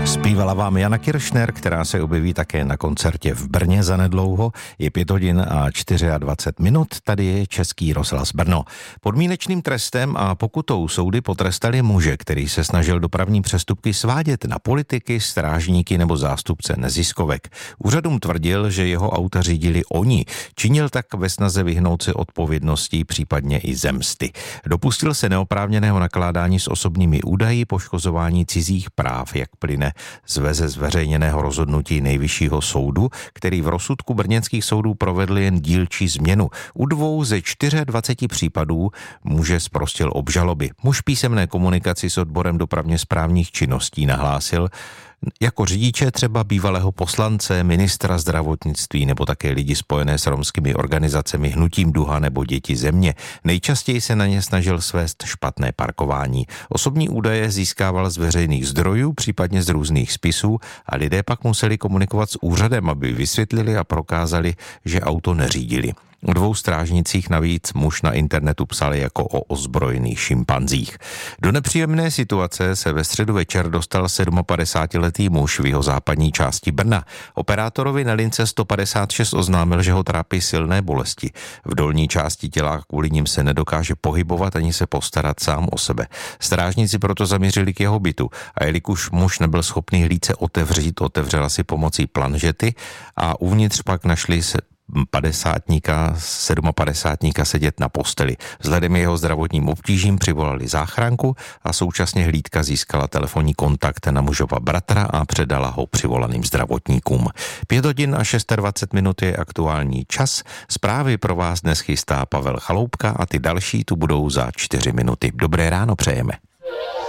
Zpívala vám Jana Kiršner, která se objeví také na koncertě v Brně zanedlouho. Je 5 hodin a 24 minut, tady je Český rozhlas Brno. Podmínečným trestem a pokutou soudy potrestali muže, který se snažil dopravní přestupky svádět na politiky, strážníky nebo zástupce neziskovek. Úřadům tvrdil, že jeho auta řídili oni. Činil tak ve snaze vyhnout se odpovědností, případně i zemsty. Dopustil se neoprávněného nakládání s osobními údaji, poškozování cizích práv, jak plyne z zveřejněného rozhodnutí Nejvyššího soudu, který v rozsudku brněnských soudů provedl jen dílčí změnu. U 2 ze 24 případů muže zprostil obžaloby. Muž písemné komunikaci s odborem dopravně správních činností nahlásil jako řidiče třeba bývalého poslance, ministra zdravotnictví nebo také lidi spojené s romskými organizacemi Hnutím Duha nebo Děti země. Nejčastěji se na ně snažil svést špatné parkování. Osobní údaje získával z veřejných zdrojů, případně z různých spisů a lidé pak museli komunikovat s úřadem, aby vysvětlili a prokázali, že auto neřídili. O 2 strážnicích navíc muž na internetu psal jako o ozbrojených šimpanzích. Do nepříjemné situace se ve středu večer dostal 57letý muž v jihozápadní části Brna. Operátorovi na lince 156 oznámil, že ho trápí silné bolesti. V dolní části těla kvůli nim se nedokáže pohybovat ani se postarat sám o sebe. Strážníci proto zamířili k jeho bytu a jelikož muž nebyl schopný hlídce otevřela si pomocí planžety a uvnitř pak našli se 57 sedět na posteli. Vzhledem jeho zdravotním obtížím přivolali záchranku a současně hlídka získala telefonní kontakt na mužova bratra a předala ho přivolaným zdravotníkům. 5 hodin a 26 minut je aktuální čas. Zprávy pro vás dnes chystá Pavel Chaloupka a ty další tu budou za 4 minuty. Dobré ráno přejeme.